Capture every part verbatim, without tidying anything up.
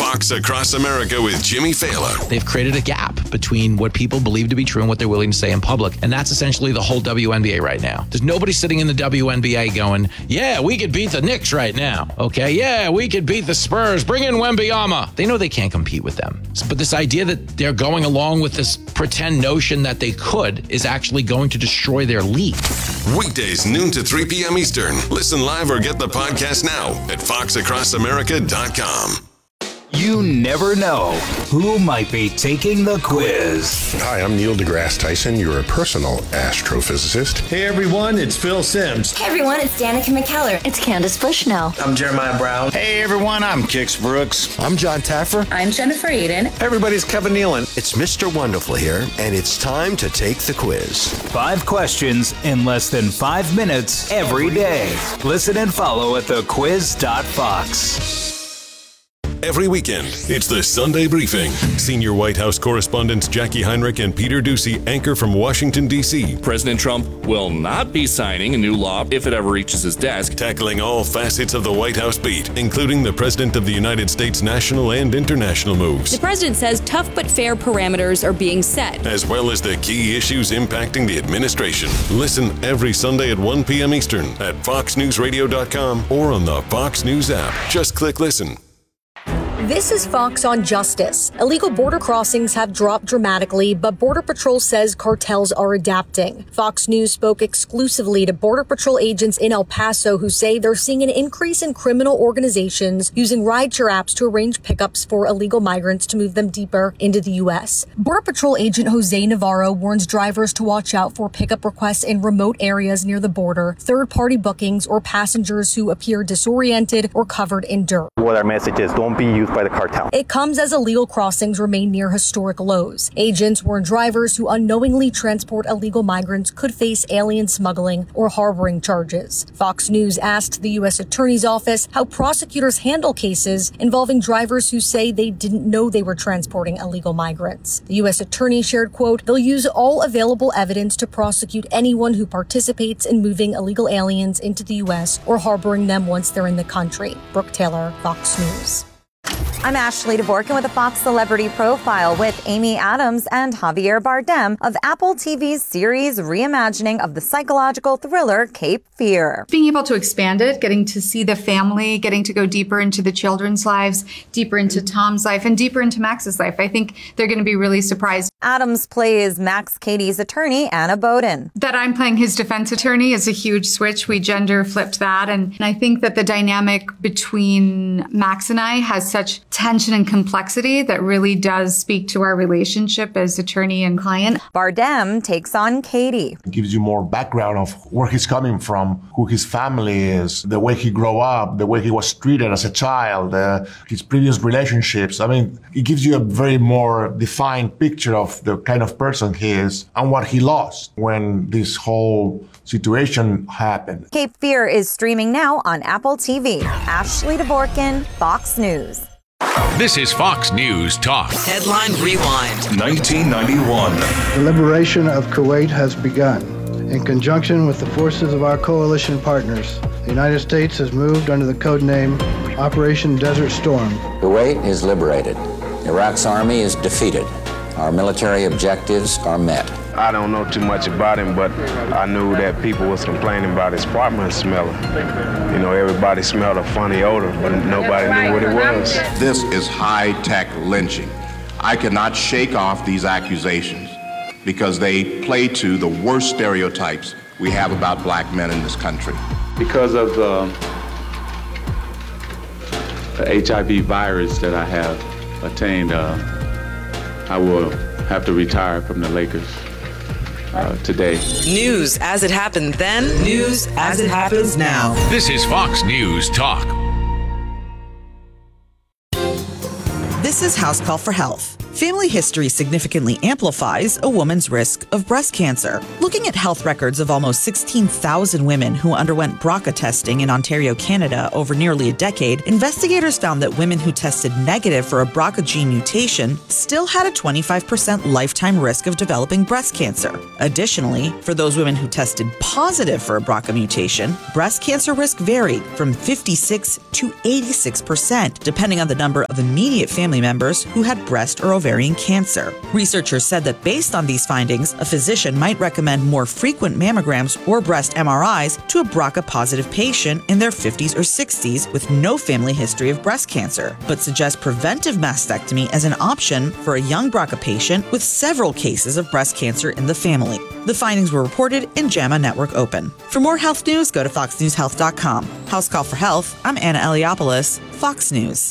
Fox Across America with Jimmy Fallon. They've created a gap between what people believe to be true and what they're willing to say in public. And that's essentially the whole W N B A right now. There's nobody sitting in the W N B A going, yeah, we could beat the Knicks right now. Okay, yeah, we could beat the Spurs. Bring in Wembanyama. They know they can't compete with them. But this idea that they're going along with this pretend notion that they could is actually going to destroy their league. Weekdays, noon to three p.m. Eastern. Listen live or get the podcast now at fox across america dot com. You never know who might be taking the quiz. Hi, I'm Neil deGrasse Tyson, your personal astrophysicist. Hey everyone, it's Phil Simms. Hey everyone, it's Danica McKellar. It's Candace Bushnell. I'm Jeremiah Brown. Hey everyone, I'm Kix Brooks. I'm John Taffer. I'm Jennifer Aiden. Everybody's Kevin Nealon. It's Mister Wonderful here, and it's time to take the quiz. Five questions in less than five minutes every day. Listen and follow at the quiz dot fox. Every weekend, it's the Sunday Briefing. Senior White House correspondents Jackie Heinrich and Peter Doocy anchor from Washington, D C President Trump will not be signing a new law if it ever reaches his desk. Tackling all facets of the White House beat, including the President of the United States' national and international moves. The president says tough but fair parameters are being set, as well as the key issues impacting the administration. Listen every Sunday at one p.m. Eastern at fox news radio dot com or on the Fox News app. Just click listen. This is Fox on Justice. Illegal border crossings have dropped dramatically, but Border Patrol says cartels are adapting. Fox News spoke exclusively to Border Patrol agents in El Paso who say they're seeing an increase in criminal organizations using rideshare apps to arrange pickups for illegal migrants to move them deeper into the U S. Border Patrol agent Jose Navarro warns drivers to watch out for pickup requests in remote areas near the border, third-party bookings, or passengers who appear disoriented or covered in dirt. What our message is, don't be used by the cartel. It comes as illegal crossings remain near historic lows. Agents warn drivers who unknowingly transport illegal migrants could face alien smuggling or harboring charges. Fox News asked the U S Attorney's Office how prosecutors handle cases involving drivers who say they didn't know they were transporting illegal migrants. The U S Attorney shared, quote, they'll use all available evidence to prosecute anyone who participates in moving illegal aliens into the U S or harboring them once they're in the country. Brooke Taylor, Fox News. I'm Ashley Dvorkin with a Fox Celebrity Profile with Amy Adams and Javier Bardem of Apple T V's series reimagining of the psychological thriller Cape Fear. Being able to expand it, getting to see the family, getting to go deeper into the children's lives, deeper into Tom's life, and deeper into Max's life. I think they're going to be really surprised. Adams plays Max Cady's attorney, Anna Bowden. That I'm playing his defense attorney is a huge switch. We gender flipped that. And I think that the dynamic between Max and I has such tension and complexity that really does speak to our relationship as attorney and client. Bardem takes on Cady. It gives you more background of where he's coming from, who his family is, the way he grew up, the way he was treated as a child, uh, his previous relationships. I mean, it gives you a very more defined picture of the kind of person he is and what he lost when this whole situation happened. Cape Fear is streaming now on Apple T V. Ashley Dvorkin, Fox News. This is Fox News Talk. Headline Rewind. nineteen ninety-one. The liberation of Kuwait has begun. In conjunction with the forces of our coalition partners, the United States has moved under the code name Operation Desert Storm. Kuwait is liberated. Iraq's army is defeated. Our military objectives are met. I don't know too much about him, but I knew that people was complaining about his apartment smelling. You know, everybody smelled a funny odor, but nobody knew what it was. This is high-tech lynching. I cannot shake off these accusations because they play to the worst stereotypes we have about black men in this country. Because of the, the H I V virus that I have attained, uh, I will have to retire from the Lakers. Uh, today. News as it happened then, news as it happens now. This is Fox News Talk. This is House Call for Health. Family history significantly amplifies a woman's risk of breast cancer. Looking at health records of almost sixteen thousand women who underwent B R C A testing in Ontario, Canada over nearly a decade, investigators found that women who tested negative for a B R C A gene mutation still had a twenty-five percent lifetime risk of developing breast cancer. Additionally, for those women who tested positive for a B R C A mutation, breast cancer risk varied from fifty-six to eighty-six percent, depending on the number of immediate family members who had breast or ovarian cancer. Researchers said that based on these findings, a physician might recommend more frequent mammograms or breast M R Is to a B R C A-positive patient in their fifties or sixties with no family history of breast cancer, but suggest preventive mastectomy as an option for a young B R C A patient with several cases of breast cancer in the family. The findings were reported in JAMA Network Open. For more health news, go to fox news health dot com. House Call for Health, I'm Anna Eliopoulos, Fox News.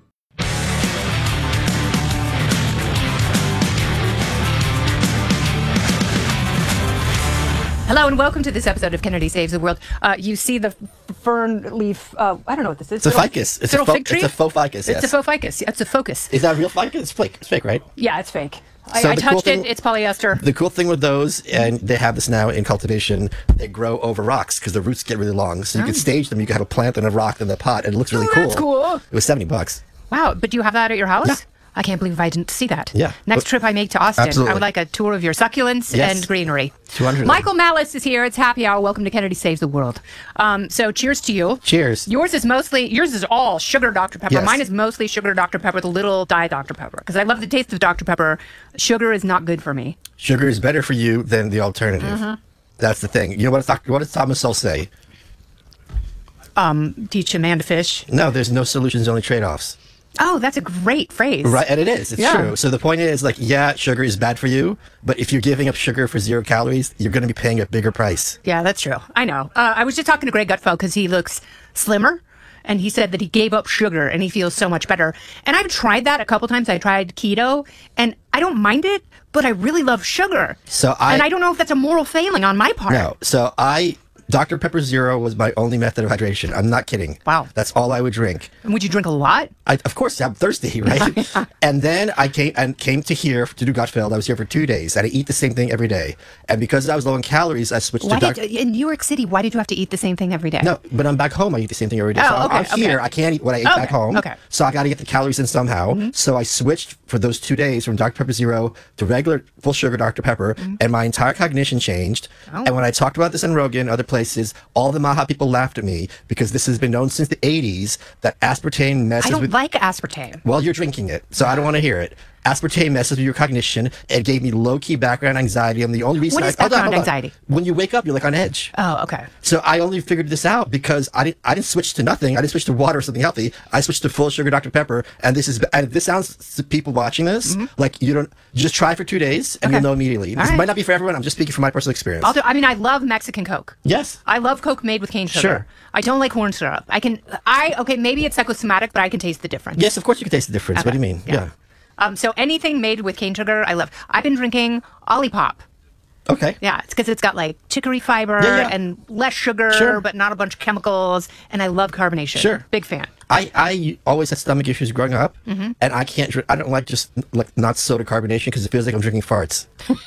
Hello and welcome to this episode of Kennedy Saves the World. Uh, you see the fern leaf, uh, I don't know what this is. It's a ficus. It's a, fo- it's a faux ficus, yes. It's a faux ficus. It's a focus. Is that a real ficus? It's fake, it's fake, right? Yeah, it's fake. I, So I the touched cool thing- it. It's polyester. The cool thing with those, and they have this now in cultivation, they grow over rocks because the roots get really long. So you can Oh. stage them. You can have a plant and a rock in the pot, and it looks really Oh, cool. that's cool. It was seventy bucks. Wow, but do you have that at your house? Yeah. I can't believe I didn't see that. Yeah. Next But- trip I make to Austin, Absolutely. I would like a tour of your succulents Yes. and greenery. two hundred. Michael Malice is here. It's happy hour. Welcome to Kennedy Saves the World. Um, so cheers to you. Cheers. Yours is mostly, yours is all sugar Doctor Pepper. Yes. Mine is mostly sugar Doctor Pepper with a little Diet Doctor Pepper because I love the taste of Doctor Pepper. Sugar is not good for me. Sugar is better for you than the alternative. Mhm. That's the thing. You know what, doc- what does Thomas Sowell say? Um, teach a man to fish. No, there's no solutions, only trade-offs. Oh, that's a great phrase. Right, and it is. It's Yeah. true. So the point is, like, yeah, sugar is bad for you, but if you're giving up sugar for zero calories, you're going to be paying a bigger price. Yeah, that's true. I know. Uh, I was just talking to Greg Gutfeld because he looks slimmer. And he said that he gave up sugar and he feels so much better. And I've tried that a couple times. I tried keto and I don't mind it, but I really love sugar. So I and I don't know if that's a moral failing on my part. No. So I Doctor Pepper Zero was my only method of hydration. I'm not kidding. Wow. That's all I would drink. And would you drink a lot? I, of course, I'm thirsty, right? And then I came and came to here to do Gutfeld. I was here for two days, and I eat the same thing every day. And because I was low in calories, I switched Why to did, Doctor in New York City, why did you have to eat the same thing every day? No, but I'm back home. I eat the same thing every day. Oh, so I'm- okay, I'm here. okay. I can't eat what I ate Okay, back home. okay. So I got to get the calories in somehow. Mm-hmm. So I switched for those two days from Doctor Pepper Zero to regular full sugar Doctor Pepper, and my entire cognition changed. Mm-hmm. Oh. And when I talked about this in Rogan, other places, all the Maha people laughed at me because this has been known since the eighties that aspartame messes I don't with. like aspartame. Well, you're drinking it, so I don't want to hear it. Aspartame messes with your cognition. It gave me low-key background anxiety. And the only reason What I, is hold on, background hold on. anxiety? When you wake up, you're like on edge. Oh, okay. So I only figured this out because I didn't. I didn't switch to nothing. I didn't switch to water or something healthy. I switched to full sugar Doctor Pepper, and this is. And this sounds to people watching this like you don't. You just try for two days and Mm-hmm. Okay. you'll know immediately. All This right. might not be for everyone. I'm just speaking from my personal experience. I'll do, I mean, I love Mexican Coke. Yes. I love Coke made with cane sugar. Sure. I don't like corn syrup. I can, I, okay, maybe it's psychosomatic, but I can taste the difference. Yes, of course you can taste the difference. What do you Okay. mean? Yeah. Yeah. Um, so anything made with cane sugar, I love. I've been drinking Olipop. Okay. Yeah, it's because it's got like chicory fiber Yeah, yeah. and less sugar, Sure. but not a bunch of chemicals. And I love carbonation. Sure. Big fan. I, I always had stomach issues growing up, Mhm. and I can't drink. I don't like just like not soda carbonation because it feels like I'm drinking farts.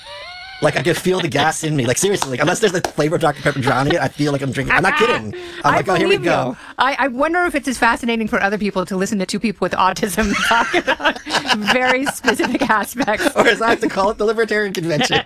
Like I can feel the gas in me. Like seriously, like unless there's the flavor of Doctor Pepper drowning it, I feel like I'm drinking. I'm not kidding. I'm I like, oh, here we believe go. you. I, I wonder if it's as fascinating for other people to listen to two people with autism talk about very specific aspects. Or as I have to call it, the Libertarian Convention.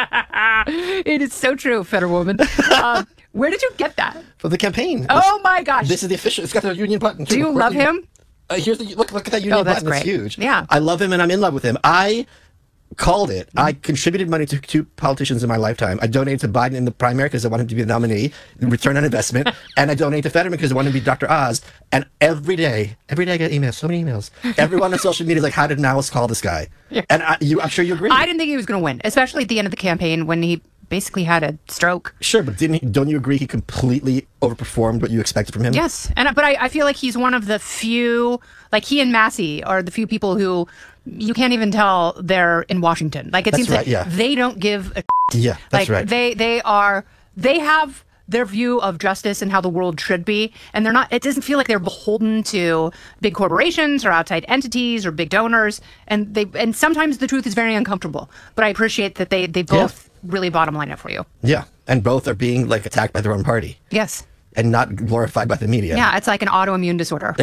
It is so true, Fetterwoman. Um, where did you get that? For the campaign. Oh my gosh. This is the official. It's got the union button. Do you love him? Uh, here's the look. Look at that union Oh, that's button. It's great. huge. Yeah. I love him and I'm in love with him. I called it. I contributed money to two politicians in my lifetime. I donated to Biden in the primary because I wanted him to be the nominee, return on investment, and I donated to Fetterman because I wanted him to be Doctor Oz. And every day, every day I get emails, so many emails. Everyone on social media is like, "How did Nowlis call this guy?" Yeah. And I, you, I'm sure you agree. I didn't think he was going to win, especially at the end of the campaign when he basically had a stroke. Sure, but didn't he, don't you agree he completely overperformed what you expected from him? Yes, and but I, I feel like he's one of the few, like he and Massey are the few people who you can't even tell they're in Washington. Like it That's seems right, like yeah. they don't give a Yeah, that's like right. they they are they have their view of justice and how the world should be. And they're not, it doesn't feel like they're beholden to big corporations or outside entities or big donors. And they, and sometimes the truth is very uncomfortable, but I appreciate that they, they both yeah. really bottom line it for you. Yeah. And both are being like attacked by their own party. Yes. And not glorified by the media. Yeah, it's like an autoimmune disorder.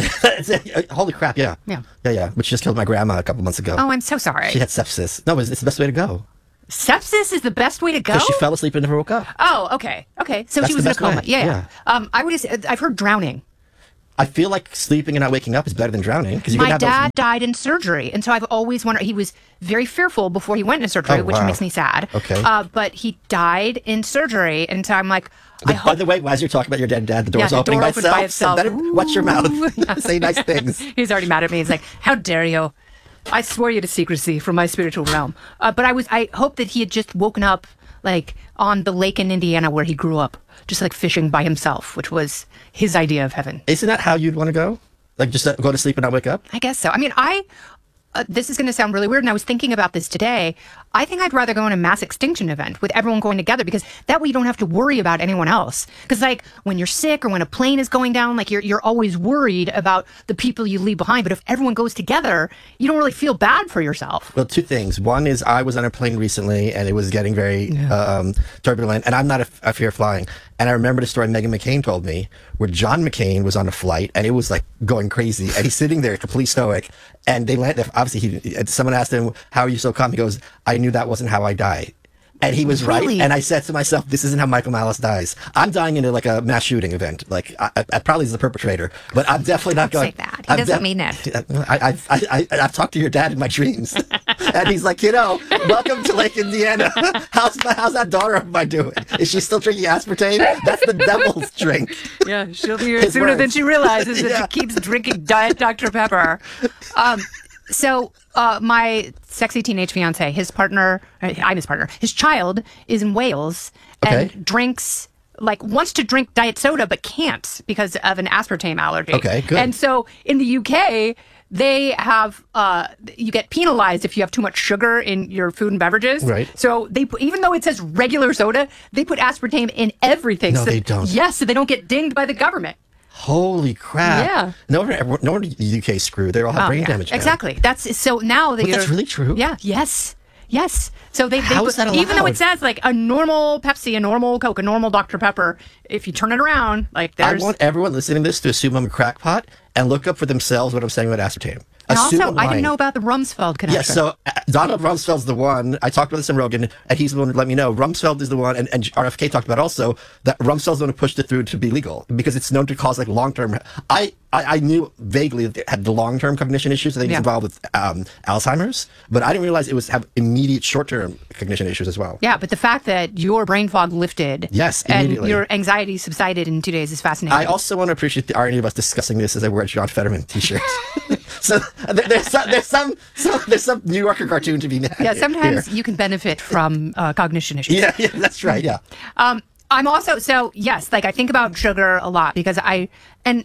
Holy crap, yeah. Yeah. Yeah, yeah. Which just killed my grandma a couple months ago. Oh, I'm so sorry. She had sepsis. No, it's, it's the best way to go. Sepsis is the best way to go? Because she fell asleep and never woke up. Oh, okay. Okay. So That's she was in a coma. way. Yeah, yeah. yeah. Um, I would just, I've heard drowning. I feel like sleeping and not waking up is better than drowning. You My can have dad those... died in surgery, and so I've always wondered. He was very fearful before he went into surgery, Oh, which wow. makes me sad. Okay. Uh, but he died in surgery, and so I'm like, I By hope. the way, as you're talking about your dead dad, the door's Yeah, the opening door by, opened itself, by itself. So better watch your mouth. Say nice things. He's already mad at me. He's like, "How dare you? I swore you to secrecy from my spiritual realm." Uh, but I was, I hope that he had just woken up like on the lake in Indiana where he grew up, just like fishing by himself, which was his idea of heaven. Isn't that how you'd want to go? Like just uh, go to sleep and not wake up? I guess so. I mean, I, uh, this is going to sound really weird, and I was thinking about this today. I think I'd rather go on a mass extinction event with everyone going together, because that way you don't have to worry about anyone else. Because like when you're sick or when a plane is going down, like you're you're always worried about the people you leave behind. But if everyone goes together, you don't really feel bad for yourself. Well, two things. One is I was on a plane recently and it was getting very Yeah. um, turbulent, and I'm not a, a fear of flying. And I remember the story Meghan McCain told me where John McCain was on a flight and it was like going crazy, and he's sitting there completely stoic. And they landed. Obviously, he, someone asked him, "How are you so calm?" He goes, "I knew that wasn't how I die." And he was Really? right. And I said to myself, this isn't how Michael Malice dies. I'm dying in a, like a mass shooting event. Like, I, I, I probably is the perpetrator, but I'm definitely not Don't going. say that. He I'm doesn't def- mean it. I, I, I, I, I've talked to your dad in my dreams. And he's like, you know, welcome to Lake Indiana. How's my, how's that daughter of mine doing? Is she still drinking aspartame? That's the devil's drink. Yeah, she'll be here His sooner words. than she realizes that Yeah. she keeps drinking Diet Doctor Pepper. Um, so uh, my sexy teenage fiance, his partner, uh, I'm his partner, his child is in Wales and Okay. drinks, like wants to drink diet soda but can't because of an aspartame allergy. Okay, good. And so in the U K, they have, uh, you get penalized if you have too much sugar in your food and beverages. Right. So they, put- even though it says regular soda, they put aspartame in everything. No, so they don't. Yes, so they don't get dinged by the government. Holy crap. Yeah. No wonder, no wonder the U K screwed. They all have Oh, brain yeah. damage now. Exactly. That's so now that But you're, that's really true? Yeah. Yes. Yes. So they, they How put- is that even though allowed? it says like a normal Pepsi, a normal Coke, a normal Doctor Pepper, if you turn it around, like I there's. want everyone listening to this to assume I'm a crackpot and look up for themselves what I'm saying about aspartame. and Assume also, I'm I didn't lying. know about the Rumsfeld connection. Yes, so uh, Donald Rumsfeld's the one. I talked about this in Rogan, and he's the one who let me know. Rumsfeld is the one, and, and R F K talked about also, that Rumsfeld's the one who pushed it through to be legal, because it's known to cause like long-term... I, I, I knew vaguely that it had the long-term cognition issues. I think Yeah. it's involved with um, Alzheimer's, but I didn't realize it was have immediate short-term cognition issues as well. Yeah, but the fact that your brain fog lifted Yes, and immediately. your anxiety subsided in two days is fascinating. I also want to appreciate the irony of us discussing this as I wear a John Fetterman t-shirt. So there, there's some, there's some, some there's some New Yorker cartoon to be mad yeah, sometimes here. you can benefit from uh, cognition issues. Yeah, yeah, that's right. Yeah. Um, I'm also so yes, like I think about sugar a lot because I and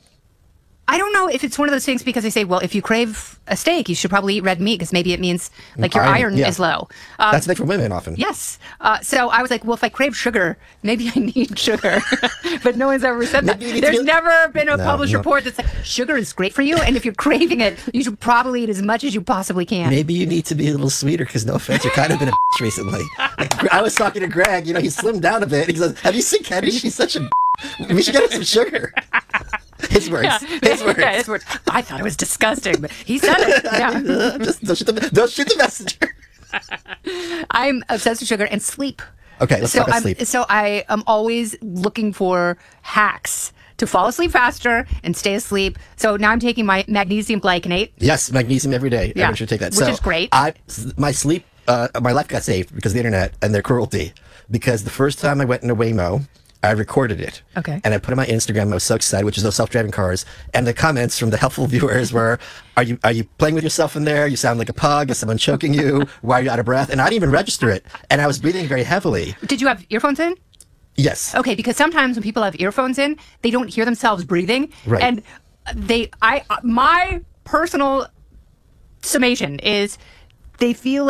I don't know if it's one of those things because they say, well, if you crave a steak, you should probably eat red meat because maybe it means like your Iron, iron yeah. is low. Um, That's the thing for women often. Yes. Uh, so I was like, well, if I crave sugar, maybe I need sugar. But no one's ever said that. Maybe you need to There's be- never been a No, published no. report that's like, sugar is great for you. And if you're craving it, you should probably eat as much as you possibly can. Maybe you need to be a little sweeter because, no offense, you're kind of been a recently. Like, I was talking to Greg, you know, he slimmed down a bit. He says, have you seen Kenny? She's such a... We should get her some sugar. His words. Yeah. His words. Yeah, his words. I thought it was disgusting, but he said it. Yeah. Just don't shoot, the, don't shoot the messenger. I'm obsessed with sugar and sleep. Okay, let's so talk about I'm, sleep. So I am always looking for hacks to fall asleep faster and stay asleep. So now I'm taking my magnesium glycinate. Yes, magnesium every day. Yeah, Everyone should take that. which so is great. I, my sleep, uh, my life got saved because of the internet and their cruelty. Because the first time I went into Waymo, I recorded it. Okay. And I put it on my Instagram. I was so excited, which is those self-driving cars. And the comments from the helpful viewers were, are you are you playing with yourself in there? You sound like a pug. Is someone choking you? Why are you out of breath? And I didn't even register it. And I was breathing very heavily. Did you have earphones in? Yes. Okay, because sometimes when people have earphones in, they don't hear themselves breathing. Right. And they, I, my personal summation is they feel like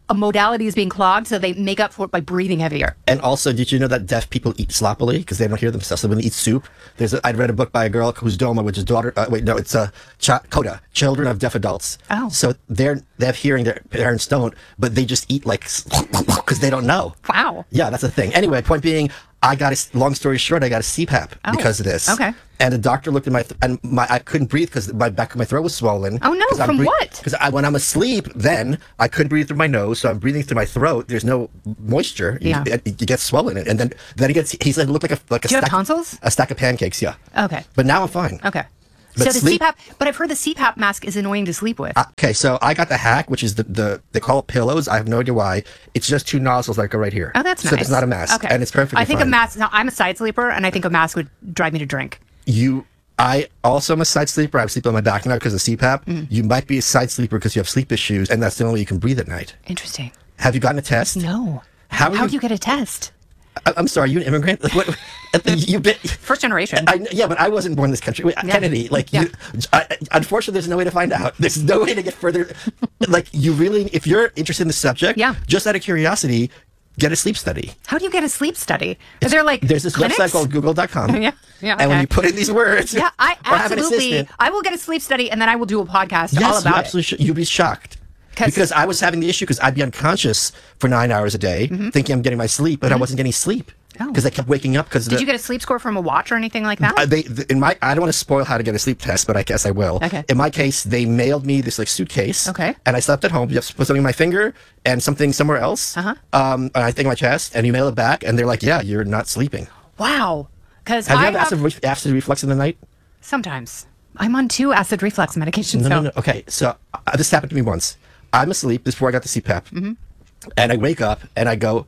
a modality is being clogged, so they make up for it by breathing heavier. And also, did you know that deaf people eat sloppily because they don't hear themselves? So when they eat soup, there's a, I read a book by a girl whose Doma, which is daughter. Uh, wait, no, it's a uh, Ch- Coda, Children of Deaf Adults. Oh, so they're they have hearing, their parents don't, but they just eat like because they don't know. Wow. Yeah, that's the thing. Anyway, point being, I got a long story short, I got a C PAP Oh, because of this. okay. And the doctor looked at my th- and my I couldn't breathe because my back of my throat was swollen. Oh no! 'Cause I'm From bre- what? Because I, when I'm asleep, then I couldn't breathe through my nose, so I'm breathing through my throat. There's no moisture. You- Yeah. It, it gets swollen, and then then it gets. He said it looked like a like a Do you have stack, tonsils? a stack of pancakes. Yeah. Okay. But now I'm fine. Okay. But so the sleep- C PAP, but I've heard the C PAP mask is annoying to sleep with. Okay, so I got the hack, which is the, the they call it pillows. I have no idea why. It's just two nozzles that go right here. Oh, that's so nice. it's not a mask, Okay. and it's perfectly I think fine. a mask. Now, I'm a side sleeper, and I think a mask would drive me to drink. You, I also am a side sleeper. I sleep on my back now because of C PAP. Mm. You might be a side sleeper because you have sleep issues, and that's the only way you can breathe at night. Interesting. Have you gotten a test? No. How, How do you get a test? I, I'm sorry, you an immigrant? Like, what? You've been first generation. I, yeah, but I wasn't born in this country. Wait, Yeah. Kennedy, like, Yeah. you, I, unfortunately, there's no way to find out. There's no way to get further. Like, you really, if you're interested in the subject, Yeah. just out of curiosity, get a sleep study. How do you get a sleep study? Is there like There's this clinics? website called google dot com. Yeah, yeah. And when okay. you put in these words, yeah, I or have an absolutely. assistant, I will get a sleep study, and then I will do a podcast yes, all you about absolutely should. You'd be shocked. Cause, Because I was having the issue because I'd be unconscious for nine hours a day, Mhm. thinking I'm getting my sleep, but I Mhm. wasn't getting sleep Oh. because I kept waking up. Because Did you get a sleep score from a watch or anything like that? Uh, they, th- in my, I don't want to spoil how to get a sleep test, but I guess I will. Okay. In my case, they mailed me this like suitcase. Okay. And I slept at home. You have to put something in my finger and something somewhere else. Uh-huh. Um, and I think my chest, and you mail it back, and they're like, "Yeah, you're not sleeping." Wow. Because Have I you had have acid, re- acid reflux in the night? sometimes I'm on two acid reflux medications. No, so. no, no. Okay, so uh, this happened to me once. I'm asleep. This is before I got the C PAP, Mhm. and I wake up and I go.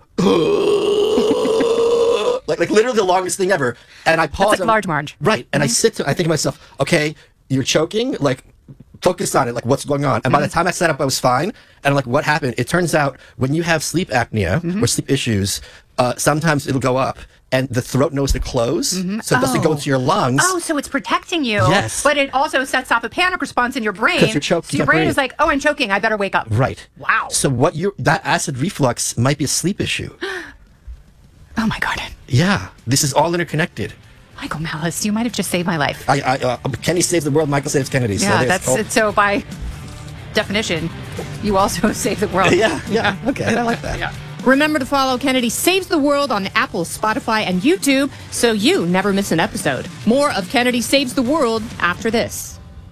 Like, like literally the longest thing ever. And I pause. That's like I'm- large Marge. Right. And I Mhm. sit to, I think to myself, okay, you're choking. Like, focus on it. Like, what's going on? And by the time I sat up, I was fine. And I'm like, what happened? It turns out when you have sleep apnea Mhm. or sleep issues, uh, sometimes it'll go up and the throat knows to close. So it doesn't go Oh. into your lungs. Oh, so it's protecting you. Yes. But it also sets off a panic response in your brain. 'Cause you're choked, So you your can't brain breathe. is like, oh, I'm choking. I better wake up. Right. Wow. So what you that acid reflux might be a sleep issue. Oh my God. Yeah. This is all interconnected. Michael Malice, you might have just saved my life. I, I, uh, Kenny saves the world. Michael saves Kennedy. so yeah, there's- that's oh. it. So by definition, you also save the world. Yeah, yeah. Okay, I like that. Yeah. Remember to follow Kennedy Saves the World on Apple, Spotify, and YouTube so you never miss an episode. More of Kennedy Saves the World after this.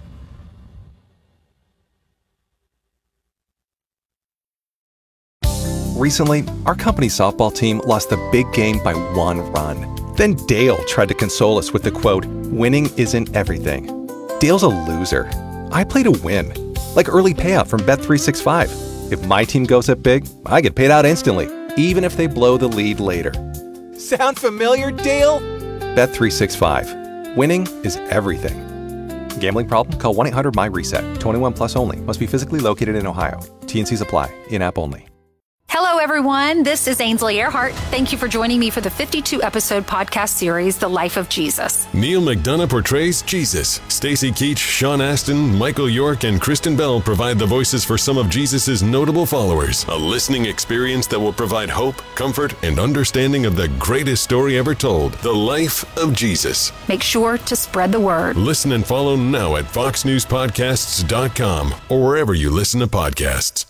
Recently, our company's softball team lost the big game by one run. Then Dale tried to console us with the quote, "Winning isn't everything." Dale's a loser. I play to win. Like early payout from Bet three sixty-five. If my team goes up big, I get paid out instantly, even if they blow the lead later. Sound familiar, Dale? Bet three sixty-five. Winning is everything. Gambling problem? Call one eight hundred my reset. twenty-one plus only. Must be physically located in Ohio. T N Cs apply. In-app only. Hello, everyone. This is Ainsley Earhart. Thank you for joining me for the fifty-two episode podcast series, The Life of Jesus. Neil McDonough portrays Jesus. Stacy Keach, Sean Astin, Michael York, and Kristen Bell provide the voices for some of Jesus' notable followers. A listening experience that will provide hope, comfort, and understanding of the greatest story ever told, The Life of Jesus. Make sure to spread the word. Listen and follow now at fox news podcasts dot com or wherever you listen to podcasts.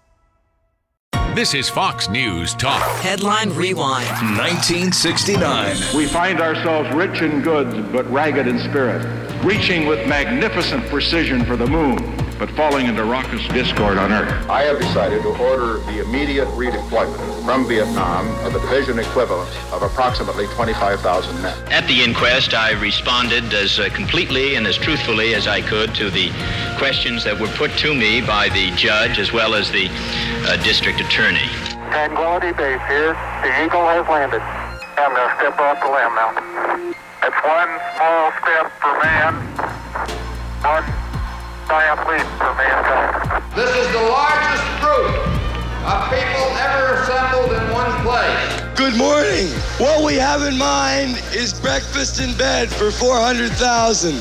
This is Fox News Talk. Headline Rewind. nineteen sixty-nine. We find ourselves rich in goods, but ragged in spirit, reaching with magnificent precision for the moon, but falling into raucous discord on Earth. I have decided to order the immediate redeployment from Vietnam of a division equivalent of approximately twenty-five thousand men. At the inquest, I responded as uh, completely and as truthfully as I could to the questions that were put to me by the judge as well as the uh, district attorney. Tranquility Base here. The Eagle has landed. I'm going to step off the limb now. It's one small step for man, one giant leap for mankind. This is the largest group of people ever assembled in one place. Good morning. What we have in mind is breakfast in bed for four hundred thousand.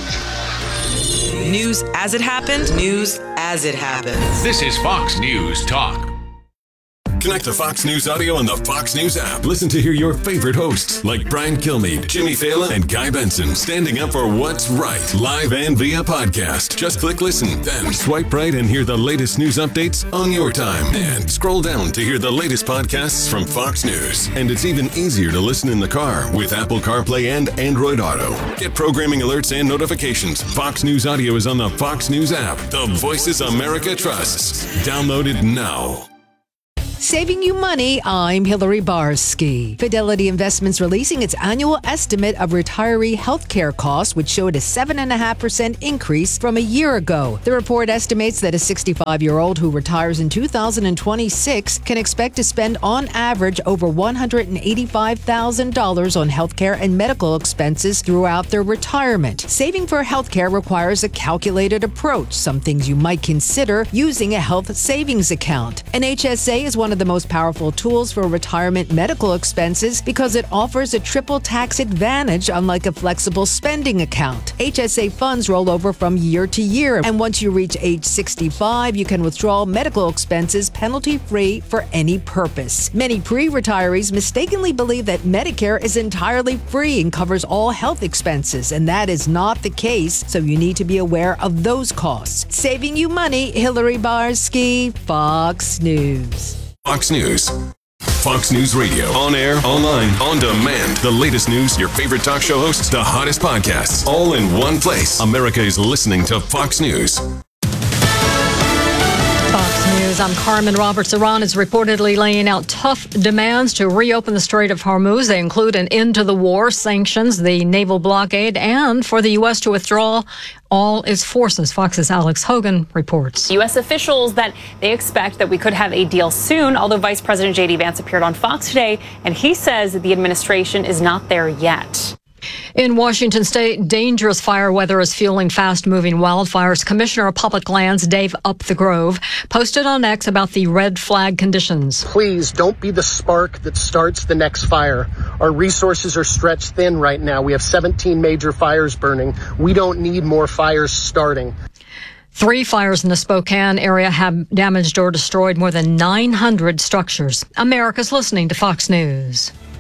News as it happened, news as it happens. This is Fox News Talk. Connect to Fox News Audio on the Fox News app. Listen to hear your favorite hosts like Brian Kilmeade, Jimmy Fallon, and Guy Benson standing up for what's right, live and via podcast. Just click listen, then swipe right and hear the latest news updates on your time. And scroll down to hear the latest podcasts from Fox News. And it's even easier to listen in the car with Apple CarPlay and Android Auto. Get programming alerts and notifications. Fox News Audio is on the Fox News app. The voices America trusts. Download it now. Saving you money, I'm Hillary Barsky. Fidelity Investments releasing its annual estimate of retiree health care costs, which showed a seven point five percent increase from a year ago. The report estimates that a sixty-five-year-old who retires in two thousand twenty-six can expect to spend on average over one hundred eighty-five thousand dollars on health care and medical expenses throughout their retirement. Saving for health care requires a calculated approach, some things you might consider using a health savings account. An H S A is one of the most powerful tools for retirement medical expenses because it offers a triple tax advantage, unlike a flexible spending account. H S A funds roll over from year to year, and once you reach age sixty-five, you can withdraw medical expenses penalty-free for any purpose. Many pre-retirees mistakenly believe that Medicare is entirely free and covers all health expenses, and that is not the case, so you need to be aware of those costs. Saving you money, Hillary Barsky, Fox News. Fox News. Fox News Radio. On air, online, on demand. The latest news, your favorite talk show hosts, the hottest podcasts, all in one place. America is listening to Fox News. Fox News, I'm Carmen Roberts. Iran is reportedly laying out tough demands to reopen the Strait of Hormuz. They include an end to the war, sanctions, the naval blockade, and for the U S to withdraw all its forces. Fox's Alex Hogan reports. U S officials that they expect that we could have a deal soon, although Vice President J D Vance appeared on Fox today, and he says that the administration is not there yet. In Washington state, dangerous fire weather is fueling fast-moving wildfires. Commissioner of Public Lands Dave Upthegrove posted on X about the red flag conditions. Please don't be the spark that starts the next fire. Our resources are stretched thin right now. We have seventeen major fires burning. We don't need more fires starting. Three fires in the Spokane area have damaged or destroyed more than nine hundred structures. America's listening to Fox News.